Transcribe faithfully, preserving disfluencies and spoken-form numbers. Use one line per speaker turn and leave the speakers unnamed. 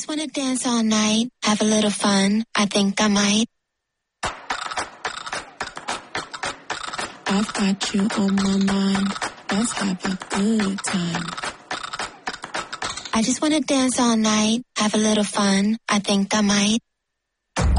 wanna dance all night, have a little fun. I think I might.
I've got you on my mind. Let's have a good time.
I just wanna dance all night, have a little fun. I think I might.